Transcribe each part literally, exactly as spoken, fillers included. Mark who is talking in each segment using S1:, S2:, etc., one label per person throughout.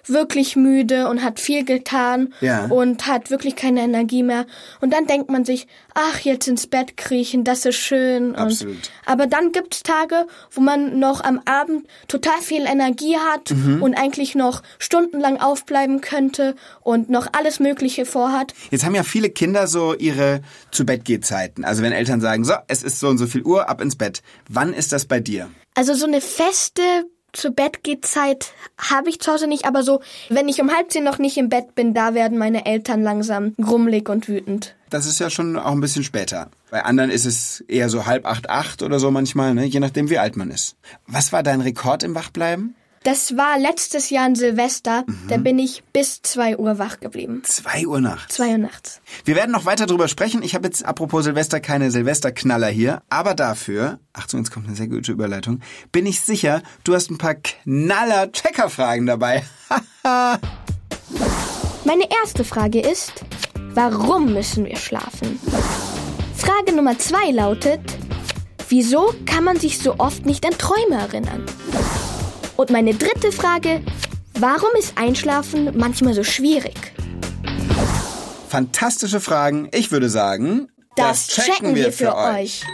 S1: wirklich müde und hat viel getan
S2: ja.
S1: und hat wirklich keine Energie mehr. Und dann denkt man sich, ach, jetzt ins Bett kriechen, das ist schön.
S2: Absolut.
S1: Und, aber dann gibt's Tage, wo man noch am Abend total viel Energie hat mhm. und eigentlich noch stundenlang aufbleiben könnte und noch alles Mögliche vorhat.
S2: Jetzt haben ja viele Kinder so ihre Zu-Bett-Geh-Zeiten. Also wenn Eltern sagen, so, es ist so und so viel Uhr, ab ins Bett. Wann ist das bei dir?
S1: Also so eine feste Zu-Bett-Geh-Zeit habe ich zu Hause nicht, aber so, wenn ich um halb zehn noch nicht im Bett bin, da werden meine Eltern langsam grummelig und wütend.
S2: Das ist ja schon auch ein bisschen später. Bei anderen ist es eher so halb acht, acht oder so manchmal, ne? Je nachdem, wie alt man ist. Was war dein Rekord im Wachbleiben?
S1: Das war letztes Jahr an Silvester. Mhm. Da bin ich bis zwei Uhr wach geblieben.
S2: Zwei Uhr nachts?
S1: Zwei Uhr nachts.
S2: Wir werden noch weiter drüber sprechen. Ich habe jetzt, apropos Silvester, keine Silvesterknaller hier. Aber dafür, Achtung, jetzt kommt eine sehr gute Überleitung, bin ich sicher, du hast ein paar Knaller-Checker-Fragen dabei.
S1: Meine erste Frage ist, warum müssen wir schlafen? Frage Nummer zwei lautet, wieso kann man sich so oft nicht an Träume erinnern? Und meine dritte Frage, warum ist Einschlafen manchmal so schwierig?
S2: Fantastische Fragen. Ich würde sagen,
S1: das, das checken, checken wir für, für euch. euch.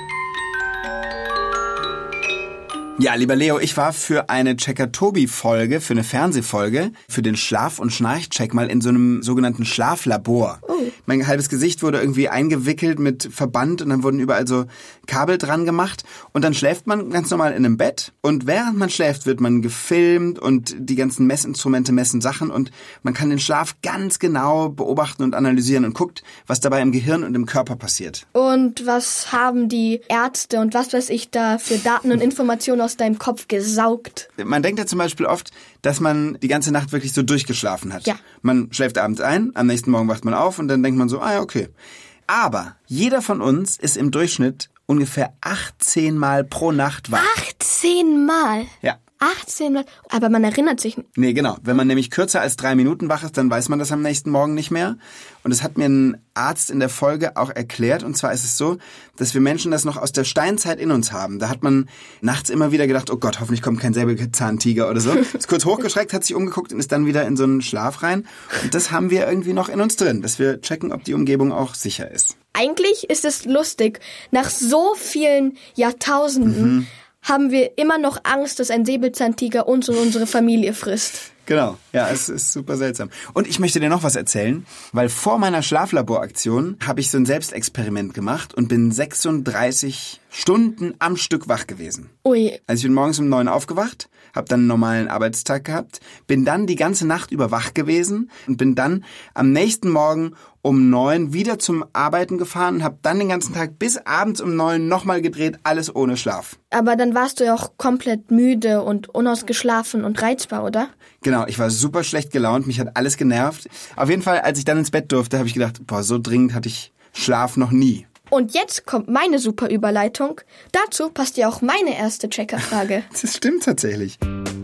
S2: Ja, lieber Leo, ich war für eine Checker-Tobi-Folge, für eine Fernsehfolge, für den Schlaf- und Schnarch-Check mal in so einem sogenannten Schlaflabor. Oh. Mein halbes Gesicht wurde irgendwie eingewickelt mit Verband und dann wurden überall so Kabel dran gemacht. Und dann schläft man ganz normal in einem Bett. Und während man schläft, wird man gefilmt und die ganzen Messinstrumente messen Sachen. Und man kann den Schlaf ganz genau beobachten und analysieren und guckt, was dabei im Gehirn und im Körper passiert.
S1: Und was haben die Ärzte und was weiß ich da für Daten und Informationen aus deinem Kopf gesaugt?
S2: Man denkt ja zum Beispiel oft, dass man die ganze Nacht wirklich so durchgeschlafen hat.
S1: Ja.
S2: Man schläft abends ein, am nächsten Morgen wacht man auf und dann denkt man so, ah ja, okay. Aber jeder von uns ist im Durchschnitt ungefähr achtzehn Mal pro Nacht wach.
S1: achtzehn Mal?
S2: Ja.
S1: achtzehn Mal? Aber man erinnert sich nicht.
S2: Nee, genau. Wenn man nämlich kürzer als drei Minuten wach ist, dann weiß man das am nächsten Morgen nicht mehr. Und das hat mir ein Arzt in der Folge auch erklärt. Und zwar ist es so, dass wir Menschen das noch aus der Steinzeit in uns haben. Da hat man nachts immer wieder gedacht, oh Gott, hoffentlich kommt kein Säbelzahntiger oder so. Ist kurz hochgeschreckt, hat sich umgeguckt und ist dann wieder in so einen Schlaf rein. Und das haben wir irgendwie noch in uns drin, dass wir checken, ob die Umgebung auch sicher ist.
S1: Eigentlich ist es lustig. Nach so vielen Jahrtausenden mhm. haben wir immer noch Angst, dass ein Säbelzahntiger uns und unsere Familie frisst.
S2: Genau, ja, es ist super seltsam. Und ich möchte dir noch was erzählen, weil vor meiner Schlaflaboraktion habe ich so ein Selbstexperiment gemacht und bin sechsunddreißig Stunden am Stück wach gewesen.
S1: Ui.
S2: Also ich bin morgens um neun aufgewacht, habe dann einen normalen Arbeitstag gehabt, bin dann die ganze Nacht über wach gewesen und bin dann am nächsten Morgen um neun wieder zum Arbeiten gefahren und habe dann den ganzen Tag bis abends um neun nochmal gedreht, alles ohne Schlaf.
S1: Aber dann warst du ja auch komplett müde und unausgeschlafen und reizbar, oder?
S2: Genau, ich war super schlecht gelaunt, mich hat alles genervt. Auf jeden Fall, als ich dann ins Bett durfte, habe ich gedacht, boah, so dringend hatte ich Schlaf noch nie.
S1: Und jetzt kommt meine super Überleitung. Dazu passt ja auch meine erste Checkerfrage.
S2: Das stimmt tatsächlich.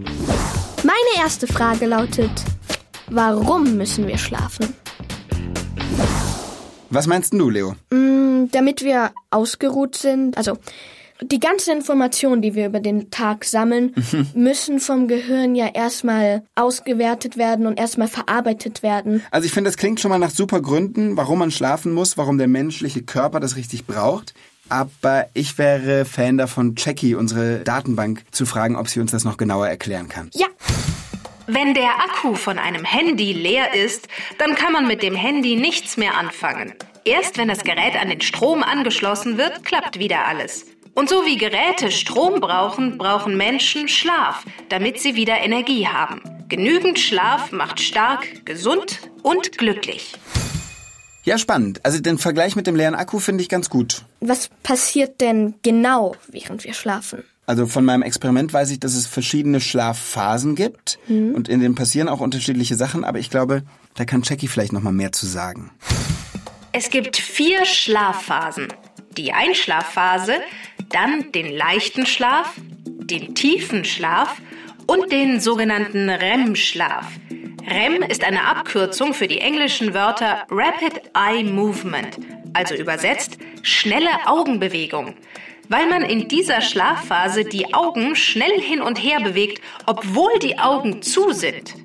S1: Meine erste Frage lautet, warum müssen wir schlafen?
S2: Was meinst denn du, Leo?
S1: Mm, damit wir ausgeruht sind. Also die ganzen Informationen, die wir über den Tag sammeln, müssen vom Gehirn ja erstmal ausgewertet werden und erstmal verarbeitet werden.
S2: Also ich finde, das klingt schon mal nach super Gründen, warum man schlafen muss, warum der menschliche Körper das richtig braucht. Aber ich wäre Fan davon, Jackie, unsere Datenbank, zu fragen, ob sie uns das noch genauer erklären kann.
S1: Ja.
S3: Wenn der Akku von einem Handy leer ist, dann kann man mit dem Handy nichts mehr anfangen. Erst wenn das Gerät an den Strom angeschlossen wird, klappt wieder alles. Und so wie Geräte Strom brauchen, brauchen Menschen Schlaf, damit sie wieder Energie haben. Genügend Schlaf macht stark, gesund und glücklich.
S2: Ja, spannend. Also den Vergleich mit dem leeren Akku finde ich ganz gut.
S1: Was passiert denn genau, während wir schlafen?
S2: Also von meinem Experiment weiß ich, dass es verschiedene Schlafphasen gibt. Mhm. Und in denen passieren auch unterschiedliche Sachen. Aber ich glaube, da kann Jackie vielleicht noch mal mehr zu sagen.
S3: Es gibt vier Schlafphasen. Die Einschlafphase, dann den leichten Schlaf, den tiefen Schlaf und den sogenannten R E M-Schlaf. R E M ist eine Abkürzung für die englischen Wörter Rapid Eye Movement, also übersetzt schnelle Augenbewegung, weil man in dieser Schlafphase die Augen schnell hin und her bewegt, obwohl die Augen zu sind.